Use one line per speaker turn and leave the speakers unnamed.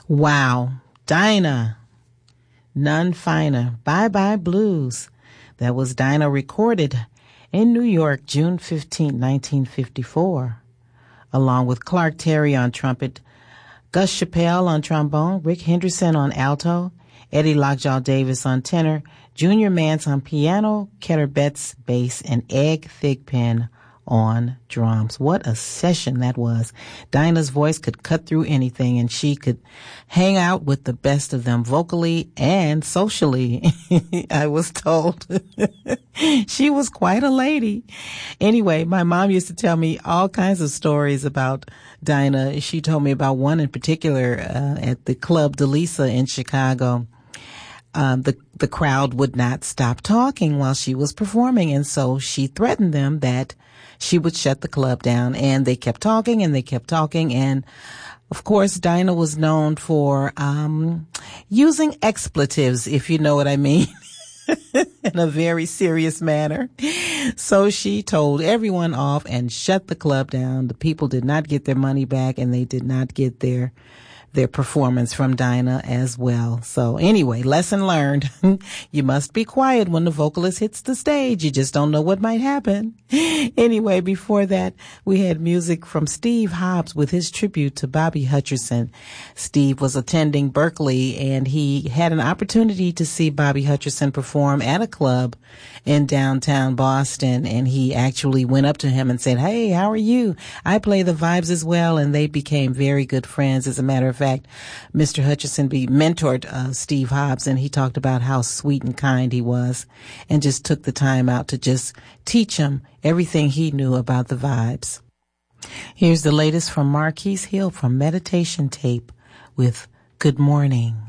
Wow. Dinah. None Finer. Bye Bye Blues. That was Dinah, recorded in New York, June 15, 1954, along with Clark Terry on trumpet, Gus Chappelle on trombone, Rick Henderson on alto, Eddie Lockjaw Davis on tenor, Junior Mance on piano, Ketter Betts bass, and Egg Thigpen on drums. What a session that was. Dinah's voice could cut through anything, and she could hang out with the best of them vocally and socially, I was told. She was quite a lady. Anyway, my mom used to tell me all kinds of stories about Dinah. She told me about one in particular at the Club Delisa in Chicago. The crowd would not stop talking while she was performing, and so she threatened them that she would shut the club down. And they kept talking and they kept talking. And of course, Dinah was known for using expletives, if you know what I mean, in a very serious manner. So she told everyone off and shut the club down. The people did not get their money back, and they did not get their performance from Dinah as well. So anyway, lesson learned. You must be quiet when the vocalist hits the stage. You just don't know what might happen. Anyway, before that, we had music from Steve Hobbs with his tribute to Bobby Hutcherson. Steve was attending Berkeley, and he had an opportunity to see Bobby Hutcherson perform at a club in downtown Boston, and he actually went up to him and said, "Hey, how are you? I play the vibes as well," and they became very good friends. As a matter of fact, Mr. Hutcherson mentored Steve Hobbs, and he talked about how sweet and kind he was, and just took the time out to just teach him everything he knew about the vibes. Here's the latest from Marquise Hill from Meditation Tape with Good Morning.